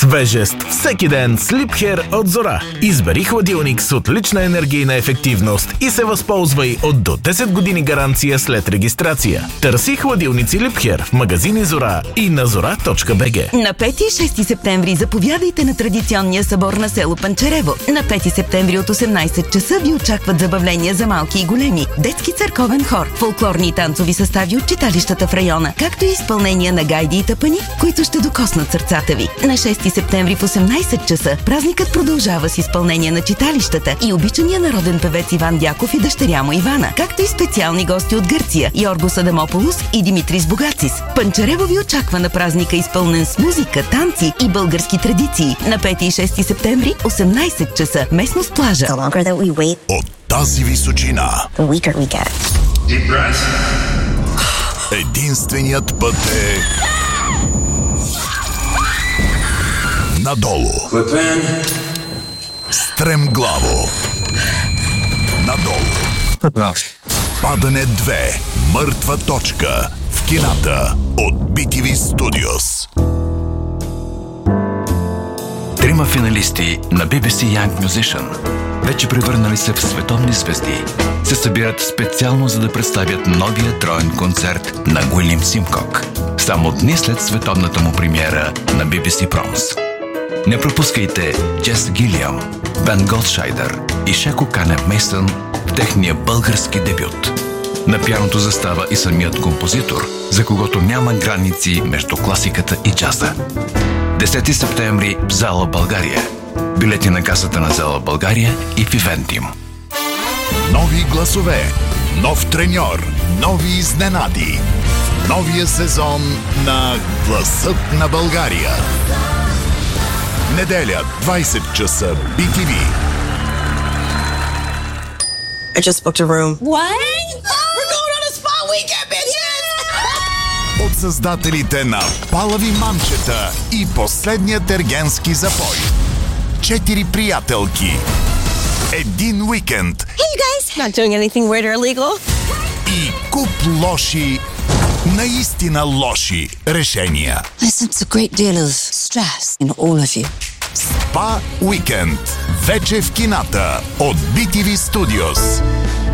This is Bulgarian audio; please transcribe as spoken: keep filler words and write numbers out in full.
Свежест всеки ден с Liebherr от Зора. Избери хладилник с отлична енергийна ефективност и се възползвай от до десет години гаранция след регистрация. Търси хладилници Liebherr в магазини Зора и на зора точка би джи. На пети и шести септември заповядайте на традиционния събор на село Панчарево. На пети септември от осемнайсет часа ви очакват забавления за малки и големи, детски църковен хор, фолклорни и танцови състави от читалищата в района, както и изпълнение на гайди и тъпани, които ще докоснат сърцата ви. На шести септември в осемнайсет часа празникът продължава с изпълнение на читалищата и обичания народен певец Иван Дяков и дъщеря му Ивана, както и специални гости от Гърция Йоргос Адамополос и Димитрис Богацис. Панчарево ви очаква на празника, изпълнен с музика, танци и български традиции. На пети и шести септември, осемнайсет часа, местност плажа. От тази височина единственият път е надолу. Стремглаво. Надолу. Падане две. Мъртва точка. В кината от би ти ви Studios. Трима финалисти на би би си Young Musician, вече превърнали се в световни звезди, се събират специално за да представят новия троен концерт на Уилям Симкок, само дни след световната му премиера на би би си Proms. Не пропускайте Джес Гилиам, Бен Голдшайдер и Шеко Канев Мейсън в техния български дебют. На пианото застава и самият композитор, за когото няма граници между класиката и джаза. десети септември в зала България. Билети на касата на зала България и в Ивентим. Нови гласове, нов треньор, нови изненади. Новия сезон на Гласът на България. Неделя, двайсет часа, би ти ви. I just booked a room. What? We're going on a spa weekend, bitches! От създателите на Палави манчета и Последният ергенски запой. Четири приятелки. Един уикенд. Hey, you guys! Not doing anything weird or illegal? И куп лоши, наистина лоши решения. I sense a great deal of stress in all of you. Спа уикенд. Вече в кината от би ти ви Studios.